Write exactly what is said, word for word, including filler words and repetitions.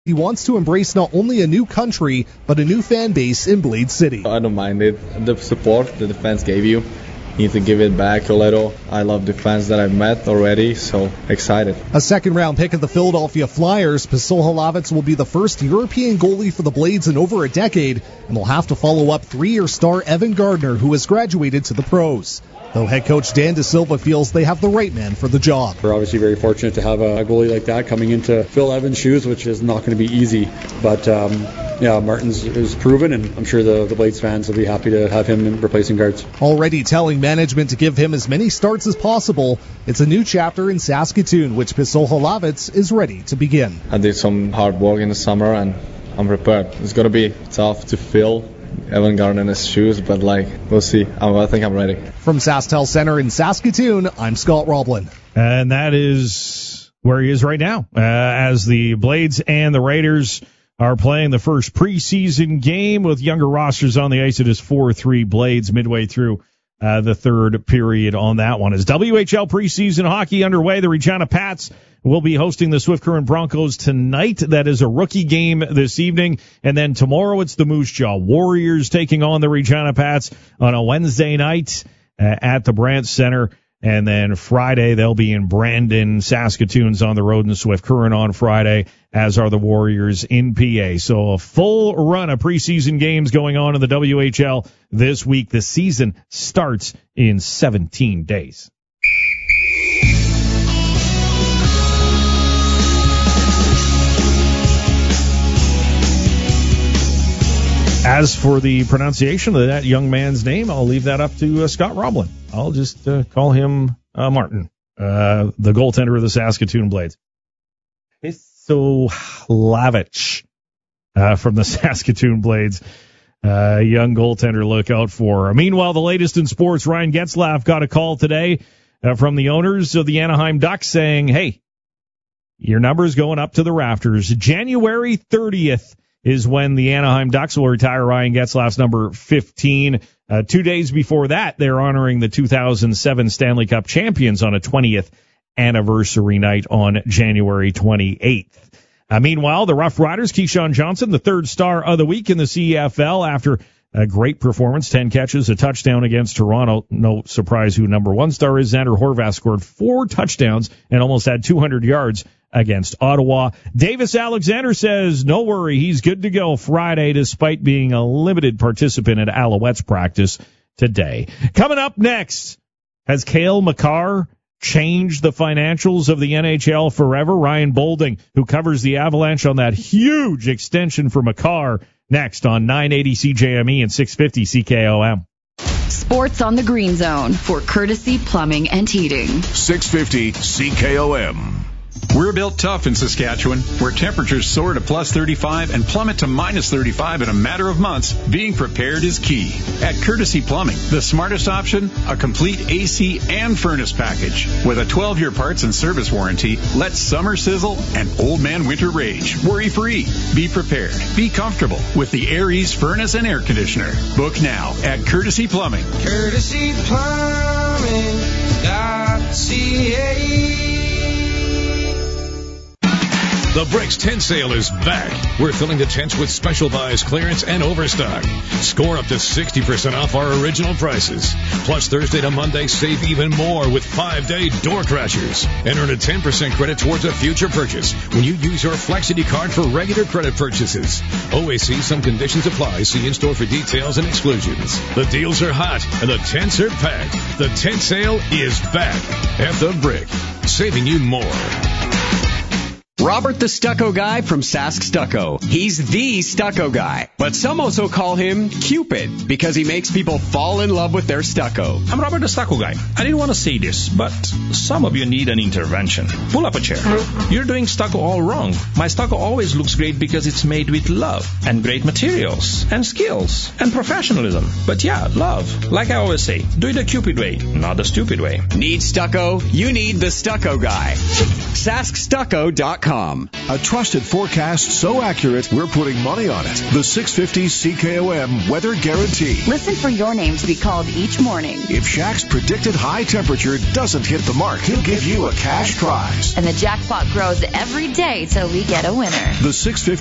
He wants to embrace not only a new country, but a new fan base in Blade City. I don't mind it. The support that the fans gave you, you need to give it back a little. I love the fans that I've met already, so excited. A second-round pick of the Philadelphia Flyers, Pistol Halavets will be the first European goalie for the Blades in over a decade, and will have to follow up three-year star Evan Gardner, who has graduated to the pros. Though head coach Dan De Silva feels they have the right man for the job. We're obviously very fortunate to have a goalie like that coming into Phil Evans' shoes, which is not going to be easy. But um, yeah, Martin's is proven, and I'm sure the, the Blades fans will be happy to have him replacing guards. Already telling management to give him as many starts as possible, it's a new chapter in Saskatoon, which Pistol Halavets is ready to begin. I did some hard work in the summer, and I'm prepared. It's going to be tough to fill Evan Gardner in his shoes, but like, we'll see. I, I think I'm ready. From SaskTel Center in Saskatoon, I'm Scott Roblin. And that is where he is right now, uh, as the Blades and the Raiders are playing the first preseason game with younger rosters on the ice. It is four three Blades midway through uh, the third period on that one. As W H L preseason hockey underway, the Regina Pats will be hosting the Swift Current Broncos tonight. That is a rookie game this evening. And then tomorrow it's the Moose Jaw Warriors taking on the Regina Pats on a Wednesday night uh, at the Brandt Center. And then Friday they'll be in Brandon. Saskatoon's on the road in Swift Current on Friday, as are the Warriors in P A. So a full run of preseason games going on in the W H L this week. The season starts in seventeen days. As for the pronunciation of that young man's name, I'll leave that up to uh, Scott Roblin. I'll just uh, call him uh, Martin, uh, the goaltender of the Saskatoon Blades. Pistol Halavets uh, from the Saskatoon Blades. Uh, young goaltender, look out for. Meanwhile, the latest in sports, Ryan Getzlaf got a call today uh, from the owners of the Anaheim Ducks saying, hey, your number's going up to the rafters. January thirtieth is when the Anaheim Ducks will retire Ryan Getzlaf's number fifteen. Uh, two days before that, they're honoring the two thousand seven Stanley Cup champions on a twentieth anniversary night on January twenty-eighth. Uh, meanwhile, the Rough Riders, Keyshawn Johnson, the third star of the week in the C F L after a great performance, ten catches, a touchdown against Toronto. No surprise who number one star is. Xander Horvath scored four touchdowns and almost had two hundred yards against Ottawa. Davis Alexander says, no worry, he's good to go Friday despite being a limited participant at Alouettes practice today. Coming up next, has Cale Makar changed the financials of the N H L forever? Ryan Bolding, who covers the Avalanche on that huge extension for Makar, next on nine eighty C J M E and six fifty C K O M. Sports on the Green Zone for Courtesy Plumbing and Heating. six fifty C K O M. We're built tough in Saskatchewan, where temperatures soar to plus thirty-five and plummet to minus thirty-five in a matter of months. Being prepared is key. At Courtesy Plumbing, the smartest option, a complete A C and furnace package. With a twelve-year parts and service warranty, let summer sizzle and old man winter rage. Worry-free. Be prepared. Be comfortable with the Air Ease furnace and air conditioner. Book now at Courtesy Plumbing. Courtesy Plumbing dot C A. The Bricks Tent Sale is back. We're filling the tents with special buys, clearance, and overstock. Score up to sixty percent off our original prices. Plus, Thursday to Monday, save even more with five-day door crashers. And earn a ten percent credit towards a future purchase when you use your Flexity card for regular credit purchases. Always see some conditions apply. See in-store for details and exclusions. The deals are hot, and the tents are packed. The tent sale is back at The Brick, saving you more. Robert the Stucco Guy from Sask Stucco. He's the stucco guy, but some also call him Cupid because he makes people fall in love with their stucco. I'm Robert the Stucco Guy. I didn't want to say this, but some of you need an intervention. Pull up a chair. You're doing stucco all wrong. My stucco always looks great because it's made with love and great materials and skills and professionalism. But yeah, love. Like I always say, do it the Cupid way, not the stupid way. Need stucco? You need the Stucco Guy. Sask Stucco dot com. com. A trusted forecast so accurate, we're putting money on it. The six fifty C K O M Weather Guarantee. Listen for your name to be called each morning. If Shaq's predicted high temperature doesn't hit the mark, he'll give you a cash prize. And the jackpot grows every day till we get a winner. The six fifty